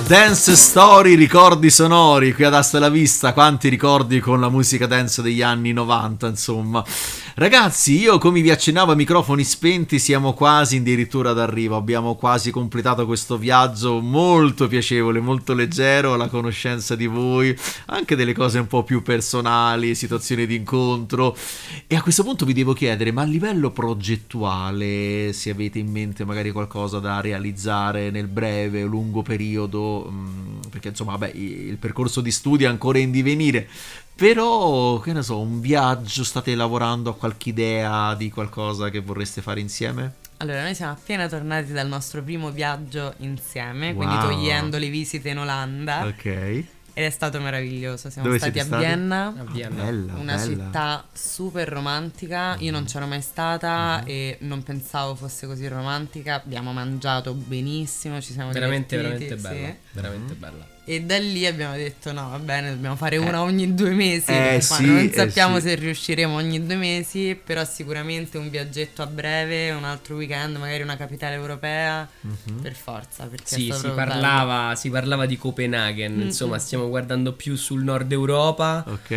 Dance Story, ricordi sonori qui ad Asta la Vista, quanti ricordi con la musica dance degli anni 90, insomma. Ragazzi, io come vi accennavo a microfoni spenti siamo quasi addirittura d'arrivo, abbiamo quasi completato questo viaggio molto piacevole, molto leggero, alla conoscenza di voi, anche delle cose un po' più personali, situazioni di incontro. E a questo punto vi devo chiedere, ma a livello progettuale, se avete in mente magari qualcosa da realizzare nel breve o lungo periodo, perché insomma vabbè, il percorso di studio è ancora in divenire, però che ne so, un viaggio, state lavorando a qualche idea di qualcosa che vorreste fare insieme? Allora, noi siamo appena tornati dal nostro primo viaggio insieme, Wow. quindi togliendo le visite in Olanda. Ok. Ed è stato meraviglioso. Siamo Dove stati siete a stati? Vienna, A Vienna. Bella, una bella. città super romantica. Io non c'ero mai stata e non pensavo fosse così romantica. Abbiamo mangiato benissimo, ci siamo Veramente, divertiti, veramente bella. sì. Veramente bella. E da lì abbiamo detto no, va bene, dobbiamo fare una ogni 2 mesi. Ma sì, non sappiamo sì. se riusciremo ogni 2 mesi, però sicuramente un viaggetto a breve, un altro weekend, magari una capitale europea, per forza, perché è Sì, stato si proprio bello. parlava di Copenaghen, insomma stiamo guardando più sul nord Europa Ok.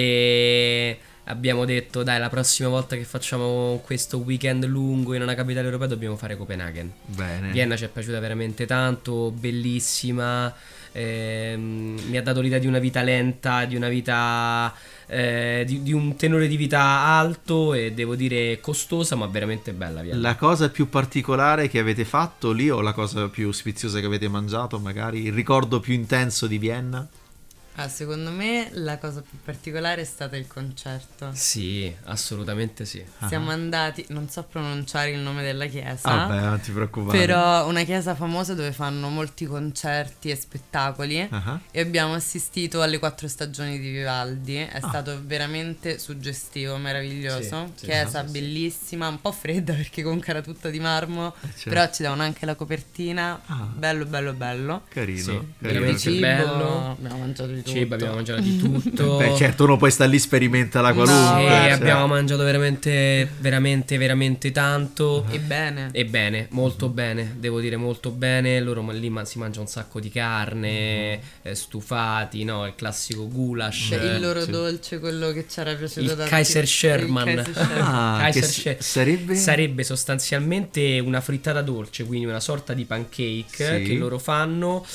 e abbiamo detto dai, la prossima volta che facciamo questo weekend lungo in una capitale europea dobbiamo fare Copenaghen. Bene. Vienna ci è piaciuta veramente tanto, bellissima, mi ha dato l'idea di una vita lenta, di una vita di un tenore di vita alto e devo dire costosa ma veramente bella Vienna. La cosa più particolare che avete fatto lì o la cosa più sfiziosa che avete mangiato, magari il ricordo più intenso di Vienna? Secondo me la cosa più particolare è stato il concerto. Sì, assolutamente sì. Siamo andati, non so pronunciare il nome della chiesa, Vabbè, non ti preoccupare. però una chiesa famosa dove fanno molti concerti e spettacoli. Ah. E abbiamo assistito alle 4 stagioni di Vivaldi. È stato veramente suggestivo, meraviglioso. Sì, Chiesa sì. bellissima, un po' fredda perché comunque era tutta di marmo, certo. però ci davano anche la copertina. Ah. Bello, bello, bello. Carino, Sì, carino. veramente Cibo, bello. abbiamo mangiato di tutto. Cibo, abbiamo mangiato di tutto. Beh, certo, uno poi sta lì, sperimenta la No, qualunque. Sì, cioè. abbiamo mangiato veramente, veramente, veramente tanto. E bene. E bene, molto bene, devo dire molto bene. Loro lì si mangia un sacco di carne, stufati, no? Il classico goulash. Il loro sì. dolce, quello che c'era piaciuto Il da Kaiser Sherman. Il Kaiser Sherman. Ah, Kaiser che Sher- sarebbe? Sarebbe sostanzialmente una frittata dolce, quindi una sorta di pancake Sì. che loro fanno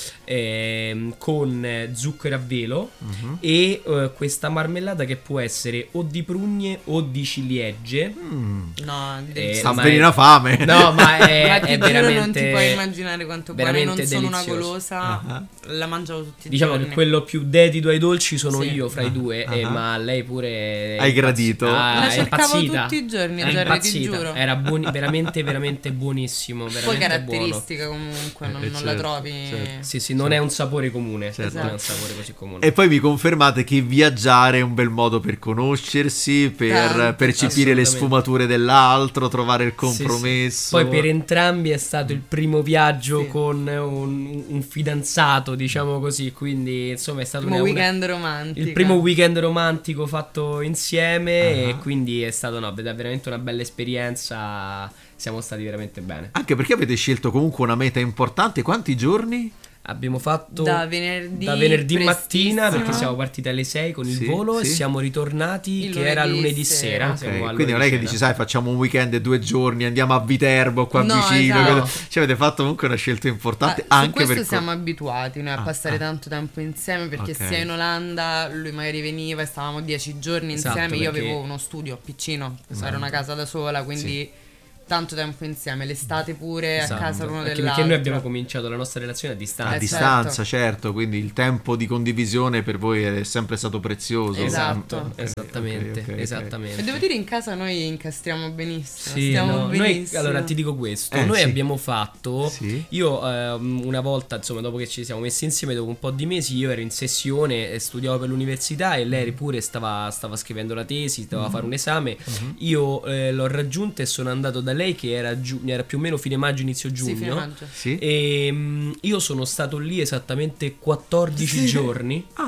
con zucchero a velo e questa marmellata che può essere o di prugne o di ciliegie. No, Sta ma venendo è- una fame. No, ma ma è ti giuro, veramente non ti puoi immaginare quanto buono. Io non veramente sono una delizioso. golosa, la mangiavo tutti i Diciamo giorni. che quello più dedico ai dolci sono Sì. io fra i due, ma lei pure Hai gradito? La è cercavo impazzita. tutti i giorni, È Jerry, ti impazzita. giuro. Era veramente, veramente buonissimo. Poi Veramente caratteristica comunque, non la certo, trovi. certo. Sì, sì, non è un sapore comune. Certo. Non è un sapore così comune. E poi mi confermate che viaggiare è un bel modo per conoscersi, per Tanto. percepire le Assolutamente. sfumature dell'altro, trovare il Sì, sì. compromesso. Poi per entrambi è stato il primo viaggio Sì. con un fidanzato, diciamo così, quindi insomma è stato Primo weekend romantico. il primo weekend romantico fatto insieme e quindi è stato veramente una bella esperienza, siamo stati veramente bene. Anche perché avete scelto comunque una meta importante. Quanti giorni? Abbiamo fatto Da venerdì mattina perché prestissimo. siamo partiti alle 6 con il Sì, volo e sì. siamo ritornati Il che era lunedì lunedì sera. sera. Ok, Siamo al quindi non è che lunedì dici, sera. sai, facciamo un weekend e 2 giorni, andiamo a Viterbo qua No, vicino. esatto. Cioè avete fatto comunque una scelta importante Su anche questo per siamo abituati noi a passare tanto tempo insieme perché Ok. sia in Olanda lui magari veniva e stavamo 10 giorni Esatto, insieme. Io perché- avevo uno studio piccino, era una casa da sola, quindi tanto tempo insieme, l'estate pure Esatto. a casa l'uno Anche dell'altro. perché noi abbiamo cominciato la nostra relazione a distanza. a distanza, certo, quindi il tempo di condivisione per voi è sempre stato prezioso. Esatto. Esattamente, Ok, ok, ok. esattamente. E devo dire in casa noi incastriamo benissimo, Sì, stiamo no, noi, benissimo. allora ti dico questo, Eh, noi sì. abbiamo fatto, Sì. io una volta, insomma, dopo che ci siamo messi insieme, dopo un po' di mesi, io ero in sessione, studiavo per l'università e lei pure stava scrivendo la tesi, stava a fare un esame, io l'ho raggiunta e sono andato da lei che era più o meno fine maggio, inizio Sì, fine giugno. maggio. Sì? E io sono stato lì esattamente 14 giorni. Ah,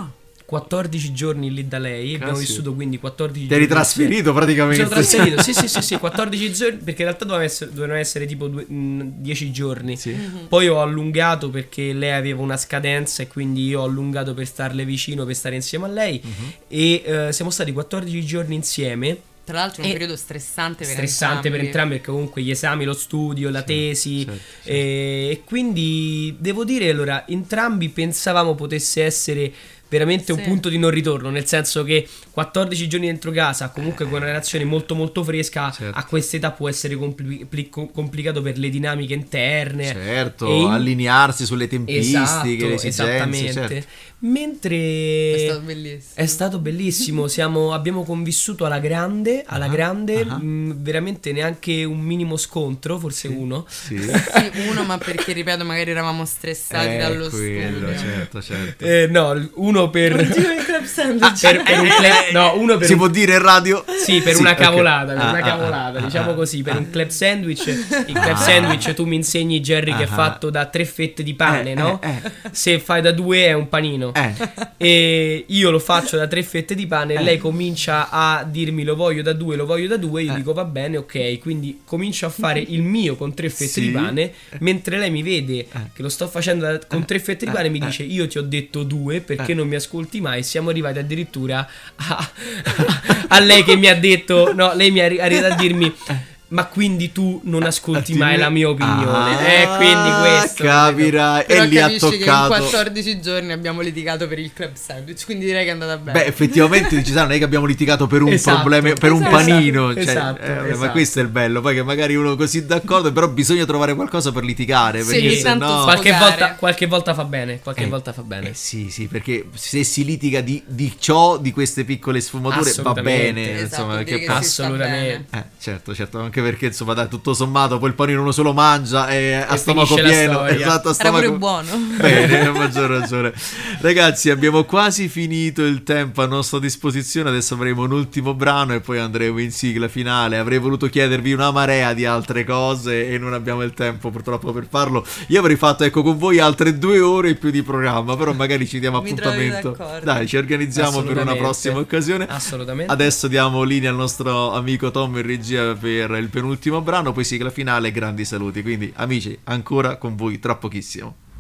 14 giorni lì da lei, abbiamo vissuto quindi 14 Ti giorni. eri trasferito praticamente? Mi sono trasferito, sì, 14 giorni, perché in realtà dovevano essere tipo 10 giorni. Sì. Poi ho allungato perché lei aveva una scadenza e quindi io ho allungato per starle vicino, per stare insieme a lei. E siamo stati 14 giorni insieme. Tra l'altro è un periodo stressante per entrambi, perché comunque gli esami, lo studio, la tesi, certo. E quindi devo dire, allora, entrambi pensavamo potesse essere veramente un punto di non ritorno, nel senso che 14 giorni dentro casa, comunque con una relazione molto molto fresca, certo. a quest'età può essere complicato per le dinamiche interne. Certo, allinearsi sulle tempistiche, le esigenze. Esattamente. Certo. Mentre è stato bellissimo, abbiamo convissuto alla grande, veramente neanche un minimo scontro, forse uno. Sì, uno, ma perché ripeto, magari eravamo stressati dallo studio. Certo. No, uno per il club sandwich. uno per si può dire in radio? Sì, per una cavolata, okay. Diciamo così, per un club sandwich. Il club sandwich, tu mi insegni, Jerry, che è fatto da 3 fette di pane, no? Se fai da 2 è un panino. E io lo faccio da 3 fette di pane e lei comincia a dirmi lo voglio da 2, io dico va bene, ok, quindi comincio a fare il mio con 3 fette di pane, mentre lei mi vede che lo sto facendo con 3 fette di pane e mi dice io ti ho detto 2 perché non mi ascolti mai. Siamo arrivati addirittura a lei che mi ha detto, no, lei mi è arrivata a dirmi ma quindi tu non ascolti mai la mia opinione. Quindi questo capirai. Però e lì ha capisci toccato che in 14 giorni abbiamo litigato per il club sandwich, quindi direi che è andata bene. Beh, effettivamente dici, non è che abbiamo litigato per un problema, per un panino, esatto. Ma questo è il bello, poi che magari uno così d'accordo, però bisogna trovare qualcosa per litigare, perché se no qualche volta fa bene, volta fa bene. Sì, perché se si litiga di queste piccole sfumature va bene, insomma, che assolutamente. Certo, anche perché insomma dai, tutto sommato poi il panino uno se lo mangia e a stomaco pieno, esatto, a stomaco... Era pure buono. Bene, a maggior ragione. Ragazzi, abbiamo quasi finito il tempo a nostra disposizione, adesso avremo un ultimo brano e poi andremo in sigla finale. Avrei voluto chiedervi una marea di altre cose e non abbiamo il tempo purtroppo per farlo. Io avrei fatto con voi altre 2 ore in più di programma, però magari ci diamo appuntamento. Dai, ci organizziamo per una prossima occasione. Assolutamente. Adesso diamo linea al nostro amico Tom in regia per il penultimo brano, poi sigla finale, grandi saluti. Quindi amici, ancora con voi tra pochissimo.